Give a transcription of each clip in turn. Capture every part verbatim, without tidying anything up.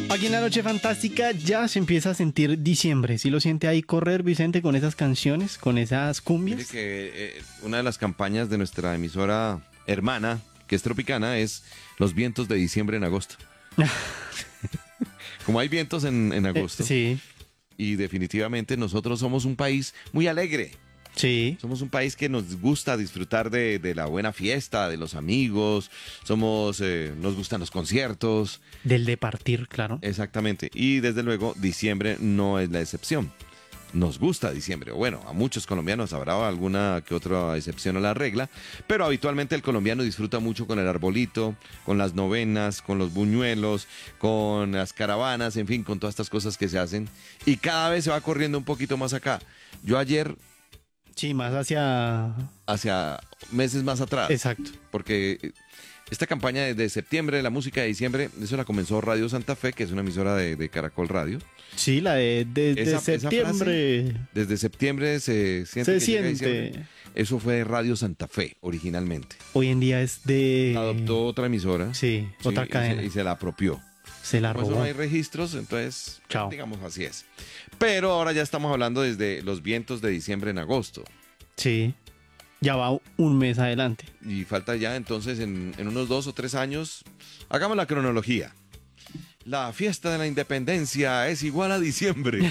Aquí en la Noche Fantástica ya se empieza a sentir diciembre. ¿Sí lo siente ahí correr, Vicente, con esas canciones, con esas cumbias? Mire que eh, una de las campañas de nuestra emisora hermana, que es Tropicana, es los vientos de diciembre en agosto. Como hay vientos en, en agosto. Eh, sí. Y definitivamente nosotros somos un país muy alegre. Sí. Somos un país que nos gusta disfrutar de, de la buena fiesta, de los amigos, somos, eh, nos gustan los conciertos. Del de partir, claro. Exactamente. Y desde luego, diciembre no es la excepción. Nos gusta diciembre. Bueno, a muchos colombianos habrá alguna que otra excepción a la regla, pero habitualmente el colombiano disfruta mucho con el arbolito, con las novenas, con los buñuelos, con las caravanas, en fin, con todas estas cosas que se hacen. Y cada vez se va corriendo un poquito más acá. Yo ayer... Sí, más hacia... hacia meses más atrás. Exacto. Porque esta campaña desde septiembre, la música de diciembre, eso la comenzó Radio Santa Fe, que es una emisora de, de Caracol Radio. Sí, la de desde Esa- esa septiembre. frase, desde septiembre se siente. Se que llega siente. diciembre. Eso fue de Radio Santa Fe, originalmente. Hoy en día es de... Adoptó otra emisora. Sí, sí, otra y se- cadena. Y se, la apropió. Se la Como eso robó. no hay registros, entonces, Chao. digamos así es. Pero ahora ya estamos hablando desde los vientos de diciembre en agosto. Sí. Ya va un mes adelante. Y falta ya entonces en, en unos dos o tres años. Hagamos la cronología. La fiesta de la independencia es igual a diciembre.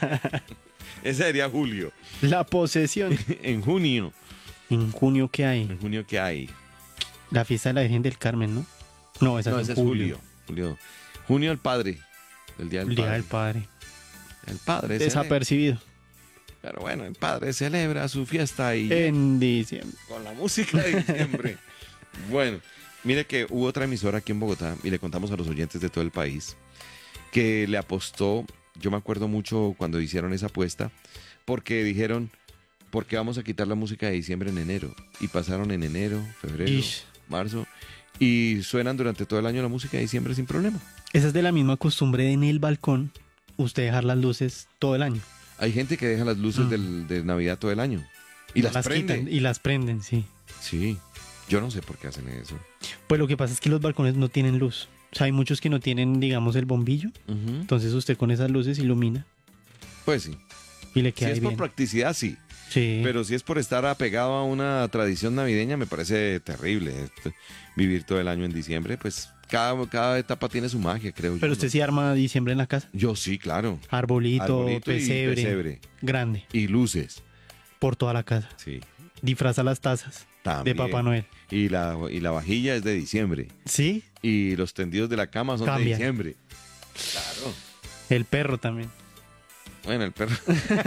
Ese sería julio. La posesión. En junio. En junio, ¿qué hay? En junio, ¿qué hay? La fiesta de la Virgen del Carmen, ¿no? No, esa No, es ese en es julio. julio. julio. Junio el padre. El día del El Día padre. del Padre. El padre celebra. Desapercibido. Pero bueno, el padre celebra su fiesta y En diciembre. con la música de diciembre. Bueno, mire que hubo otra emisora aquí en Bogotá y le contamos a los oyentes de todo el país que le apostó, yo me acuerdo mucho cuando hicieron esa apuesta, porque dijeron, ¿por qué vamos a quitar la música de diciembre en enero? Y pasaron en enero, febrero, Ish. marzo, y suenan durante todo el año la música de diciembre sin problema. Esa es de la misma costumbre de en el balcón, usted dejar las luces todo el año. Hay gente que deja las luces Mm. del- de Navidad todo el año y No las, prende. quitan y las prenden, sí. Sí, yo no sé por qué hacen eso. Pues lo que pasa es que los balcones no tienen luz. O sea, hay muchos que no tienen, digamos, el bombillo. Ujú. Entonces usted con esas luces ilumina Pues sí. y le Si queda es ahí por bien. practicidad, sí. Sí. Pero si es por estar apegado a una tradición navideña, me parece terrible. Esto, vivir todo el año en diciembre, pues cada, cada etapa tiene su magia, creo yo. Pero usted ¿no? sí arma diciembre en la casa. Yo sí, claro. Arbolito, Arbolito y pesebre, pesebre. grande, Y luces, por toda la casa. sí. Disfraza las tazas También. de Papá Noel. Y la, y la vajilla es de diciembre. Sí, Y los tendidos de la cama son de Cambian. diciembre. Claro. el perro también. Bueno, el perro.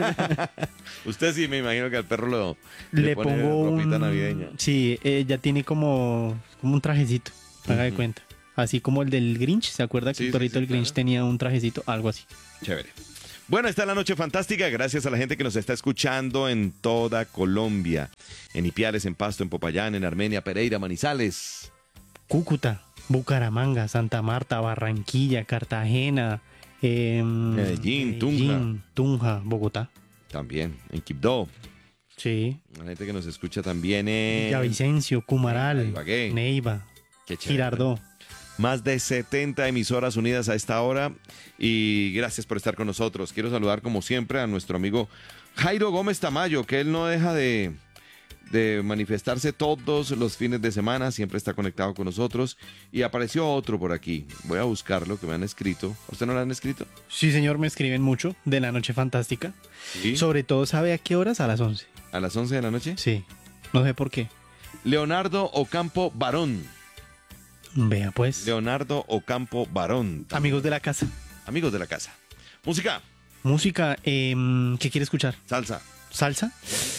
Usted sí, me imagino que al perro lo, Le, pone pongo ropita un... navideña. Sí, eh, ya tiene como, como un trajecito, haga de Ujú. cuenta. Así como el del Grinch, ¿se acuerda que Sí, el sí, perrito sí, del Grinch claro. tenía un trajecito? Algo así. Chévere. Bueno, esta es la noche fantástica. Gracias a la gente que nos está escuchando en toda Colombia. En Ipiales, en Pasto, en Popayán, en Armenia, Pereira, Manizales. Cúcuta, Bucaramanga, Santa Marta, Barranquilla, Cartagena, em, Medellín, Medellín, Tunja, Bogotá. También en Quibdó. Sí, La gente que nos escucha también en Villavicencio, Cumaral, Ibagué. Neiva, Qué chévere. Girardó. Más de setenta emisoras unidas a esta hora. Y gracias por estar con nosotros. Quiero saludar como siempre a nuestro amigo Jairo Gómez Tamayo, que él no deja de, de manifestarse todos los fines de semana. Siempre está conectado con nosotros. Y apareció otro por aquí. Voy a buscarlo, que me han escrito. ¿A usted no lo han escrito? Sí, señor, me escriben mucho de la noche fantástica. Sí. Sobre todo, ¿sabe a qué horas? A las once. A las once de la noche. Sí, no sé por qué. Leonardo Ocampo Barón. Vea pues. Leonardo Ocampo Barón. Amigos de la casa. Amigos de la casa. Música. Música, em, ¿qué quiere escuchar? Salsa. ¿Salsa?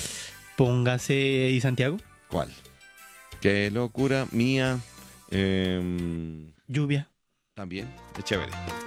Póngase ¿y Santiago? ¿Cuál? Qué locura mía. Em, Lluvia. también. Es chévere.